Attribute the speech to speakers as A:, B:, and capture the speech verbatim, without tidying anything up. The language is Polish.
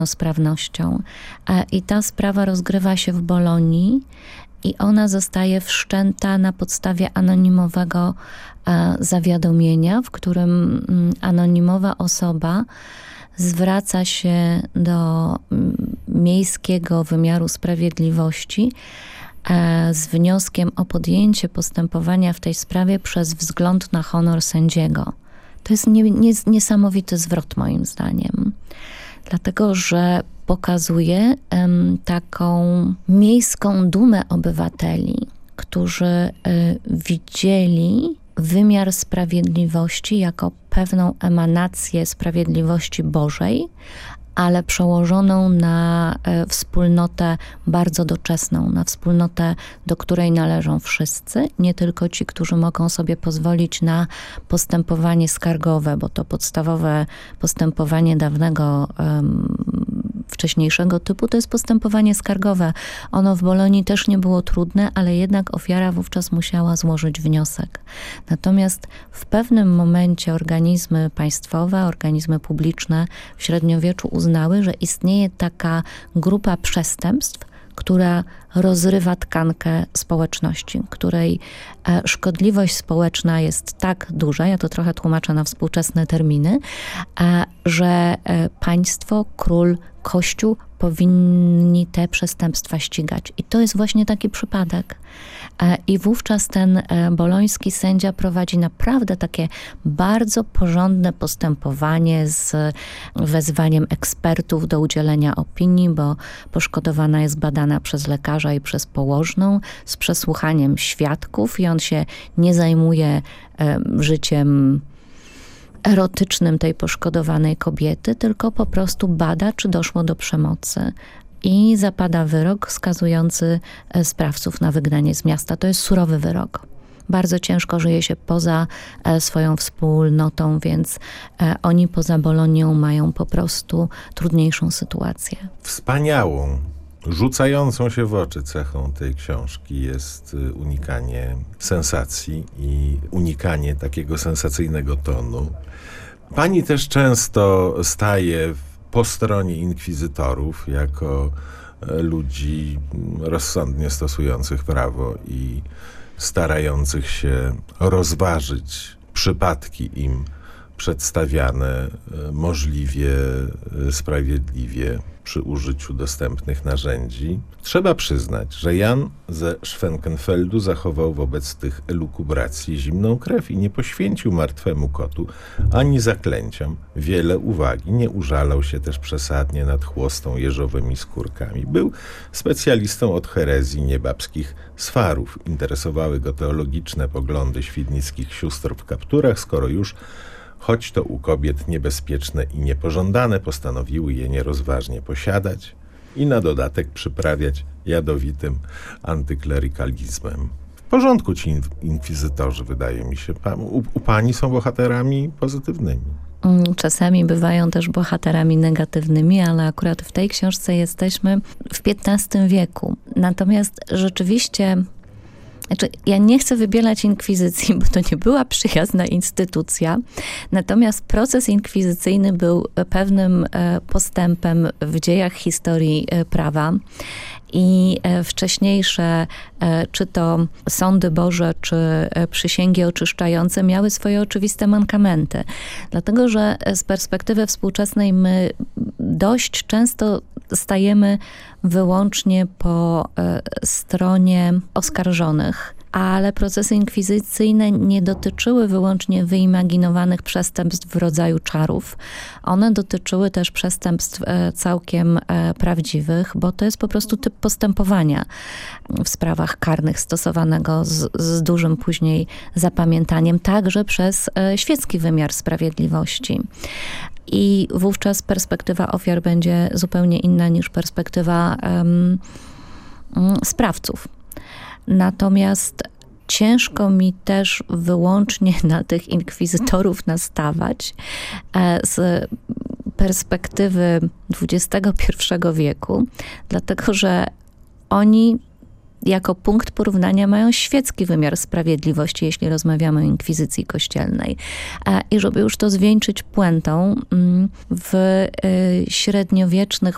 A: niepełnosprawnością. I ta sprawa rozgrywa się w Bolonii i ona zostaje wszczęta na podstawie anonimowego zawiadomienia, w którym anonimowa osoba zwraca się do miejskiego wymiaru sprawiedliwości z wnioskiem o podjęcie postępowania w tej sprawie przez wzgląd na honor sędziego. To jest nie, nie, niesamowity zwrot moim zdaniem, dlatego że pokazuje um, taką miejską dumę obywateli, którzy y, widzieli wymiar sprawiedliwości jako pewną emanację sprawiedliwości Bożej, ale przełożoną na e, wspólnotę bardzo doczesną, na wspólnotę, do której należą wszyscy, nie tylko ci, którzy mogą sobie pozwolić na postępowanie skargowe, bo to podstawowe postępowanie dawnego, um, wcześniejszego typu, to jest postępowanie skargowe. Ono w Bolonii też nie było trudne, ale jednak ofiara wówczas musiała złożyć wniosek. Natomiast w pewnym momencie organizmy państwowe, organizmy publiczne w średniowieczu uznały, że istnieje taka grupa przestępstw, która rozrywa tkankę społeczności, której szkodliwość społeczna jest tak duża, ja to trochę tłumaczę na współczesne terminy, że państwo, król, kościół powinni te przestępstwa ścigać. I to jest właśnie taki przypadek. I wówczas ten boloński sędzia prowadzi naprawdę takie bardzo porządne postępowanie z wezwaniem ekspertów do udzielenia opinii, bo poszkodowana jest badana przez lekarza i przez położną, z przesłuchaniem świadków i on się nie zajmuje życiem erotycznym tej poszkodowanej kobiety, tylko po prostu bada, czy doszło do przemocy. I zapada wyrok skazujący sprawców na wygnanie z miasta. To jest surowy wyrok. Bardzo ciężko żyje się poza swoją wspólnotą, więc oni poza Bolonią mają po prostu trudniejszą sytuację.
B: Wspaniałą, rzucającą się w oczy cechą tej książki jest unikanie sensacji i unikanie takiego sensacyjnego tonu. Pani też często staje po stronie inkwizytorów jako ludzi rozsądnie stosujących prawo i starających się rozważyć przypadki im przedstawiane możliwie sprawiedliwie przy użyciu dostępnych narzędzi. Trzeba przyznać, że Jan ze Schwenkenfeldu zachował wobec tych elukubracji zimną krew i nie poświęcił martwemu kotu ani zaklęciom wiele uwagi. Nie użalał się też przesadnie nad chłostą jeżowymi skórkami. Był specjalistą od herezji niebabskich swarów. Interesowały go teologiczne poglądy świdnickich sióstr w kapturach, skoro już choć to u kobiet niebezpieczne i niepożądane, postanowiły je nierozważnie posiadać i na dodatek przyprawiać jadowitym antyklerykalizmem. W porządku ci inkwizytorzy, wydaje mi się. U, u pani są bohaterami pozytywnymi.
A: Czasami bywają też bohaterami negatywnymi, ale akurat w tej książce jesteśmy w piętnastym wieku. Natomiast rzeczywiście... Znaczy, ja nie chcę wybielać inkwizycji, bo to nie była przyjazna instytucja. Natomiast proces inkwizycyjny był pewnym postępem w dziejach historii prawa. I wcześniejsze, czy to sądy Boże, czy przysięgi oczyszczające miały swoje oczywiste mankamenty. Dlatego, że z perspektywy współczesnej my dość często stajemy wyłącznie po stronie oskarżonych, ale procesy inkwizycyjne nie dotyczyły wyłącznie wyimaginowanych przestępstw w rodzaju czarów. One dotyczyły też przestępstw całkiem prawdziwych, bo to jest po prostu typ postępowania w sprawach karnych stosowanego z, z dużym później zapamiętaniem, także przez świecki wymiar sprawiedliwości. I wówczas perspektywa ofiar będzie zupełnie inna niż perspektywa um, sprawców. Natomiast ciężko mi też wyłącznie na tych inkwizytorów nastawać z perspektywy dwudziestego pierwszego wieku, dlatego że oni jako punkt porównania mają świecki wymiar sprawiedliwości, jeśli rozmawiamy o inkwizycji kościelnej. I żeby już to zwieńczyć puentą, w średniowiecznych